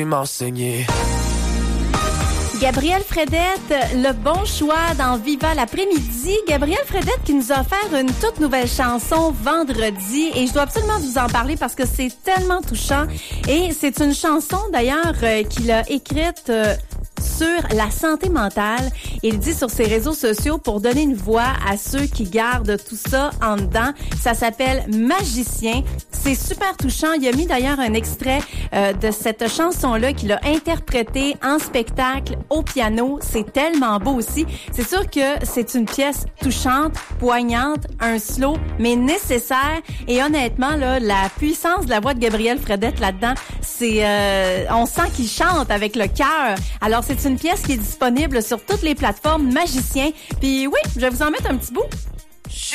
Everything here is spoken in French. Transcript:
m'enseigner. Gabriel Fredette, le bon choix dans Viva l'après-midi. Gabriel Fredette qui nous a offert une toute nouvelle chanson vendredi et je dois absolument vous en parler parce que c'est tellement touchant. Et c'est une chanson d'ailleurs qu'il a écrite sur la santé mentale. Il dit sur ses réseaux sociaux pour donner une voix à ceux qui gardent tout ça en dedans. Ça s'appelle Magicien. C'est super touchant. Il a mis d'ailleurs un extrait de cette chanson-là qu'il a interprétée en spectacle au piano. C'est tellement beau aussi. C'est sûr que c'est une pièce touchante, poignante, un slow, mais nécessaire. Et honnêtement, là, la puissance de la voix de Gabriel Fredette là-dedans, c'est, on sent qu'il chante avec le cœur. Alors, c'est une pièce qui est disponible sur toutes les plateformes Magicien. Puis oui, je vais vous en mettre un petit bout.